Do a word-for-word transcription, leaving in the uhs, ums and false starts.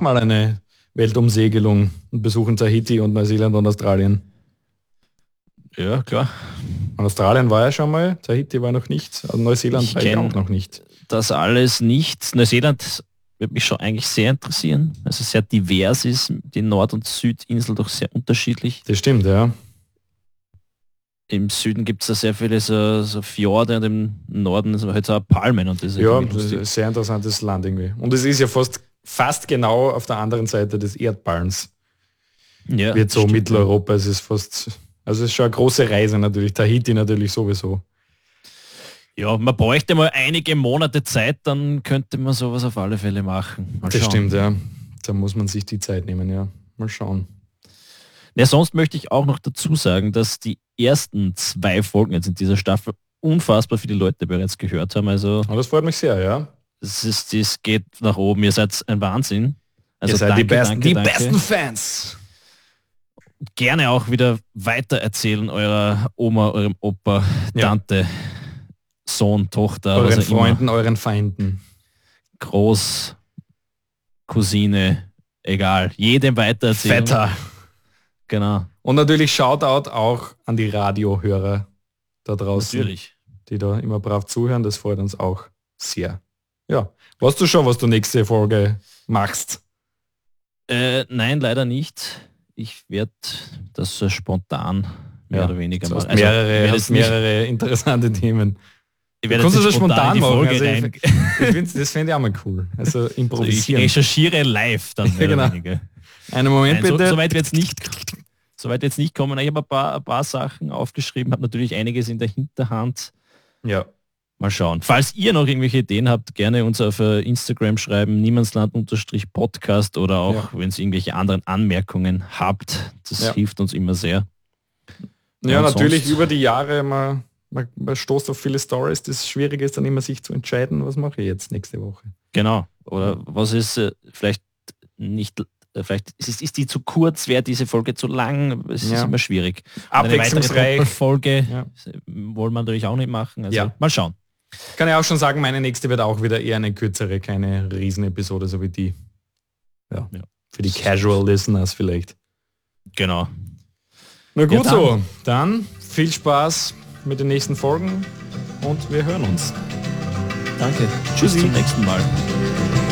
mal eine Weltumsegelung und besuchen Tahiti und Neuseeland und Australien. Ja, klar. Und Australien war ja schon mal, Tahiti war noch nicht, und Neuseeland Ich war ich kenn- auch noch nicht. Das alles nicht. Neuseeland würde mich schon eigentlich sehr interessieren. Also sehr divers ist, die Nord- und Südinsel doch sehr unterschiedlich. Das stimmt, ja. Im Süden gibt es da sehr viele so, so Fjorde und im Norden sind halt so Palmen und das ist Ja, irgendwie das ist lustig. ein sehr interessantes Land irgendwie. Und es ist ja fast, fast genau auf der anderen Seite des Erdballens. Ja, Wird so stimmt, Mitteleuropa, es ist fast, also es ist schon eine große Reise natürlich, Tahiti natürlich sowieso. Ja, man bräuchte mal einige Monate Zeit, dann könnte man sowas auf alle Fälle machen. Mal Das schauen. stimmt, ja. Da muss man sich die Zeit nehmen, ja. Mal schauen. Ja, sonst möchte ich auch noch dazu sagen, dass die ersten zwei Folgen jetzt in dieser Staffel unfassbar viele Leute bereits gehört haben. Also Aber das freut mich sehr, ja. es ist, es geht nach oben. Ihr seid ein Wahnsinn. Also Ihr seid danke, die besten, danke, die danke. besten Fans. Gerne auch wieder weiter erzählen eurer Oma, eurem Opa, Ja. Tante, Sohn, Tochter, Euren was auch Freunden, immer. euren Feinden. Groß, Cousine, egal. Jedem weiter erzählen. Vetter. Genau. Und natürlich Shoutout auch an die Radiohörer da draußen, Natürlich. die da immer brav zuhören. Das freut uns auch sehr. Ja. Weißt du schon, was du nächste Folge machst? Äh, nein, leider nicht. Ich werde das so spontan mehr Ja, oder weniger Du hast machen. Also, mehrere, ich werd hast jetzt nicht- mehrere interessante Themen. ich Du werde kannst jetzt das nicht spontan in die machen. Folge Also rein. ich, ich find's, das fände ich auch mal cool. Also Also ich improvisieren. recherchiere live dann mehr Genau. oder weniger. Einen Moment Nein, so, bitte. so weit wird es nicht, so weit jetzt nicht kommen. Ich habe ein paar, ein paar Sachen aufgeschrieben, habe natürlich einiges in der Hinterhand. Ja. Mal schauen. Falls ihr noch irgendwelche Ideen habt, gerne uns auf äh, Instagram schreiben, niemandsland-podcast oder auch, Ja. wenn ihr irgendwelche anderen Anmerkungen habt. Das Ja. hilft uns immer sehr. Ja, Und natürlich sonst- über die Jahre, man, man, man stoßt auf viele Stories. Das Schwierige ist dann immer, sich zu entscheiden, was mache ich jetzt nächste Woche. Genau. Oder was ist äh, vielleicht nicht, äh, vielleicht ist, ist die zu kurz, wäre diese Folge zu lang, es Ja. ist immer schwierig. Und Abwechslungsreich. Eine Folge Ja. wollen wir natürlich auch nicht machen. Also Ja. mal schauen. Kann ich auch schon sagen, meine nächste wird auch wieder eher eine kürzere, keine Riesenepisode, so wie die. Ja. Ja. Für die Casual Listeners vielleicht. Genau. Na gut Ja, dann. so. Dann viel Spaß mit den nächsten Folgen und wir hören uns. Danke. Tschüssi. Bis zum nächsten Mal.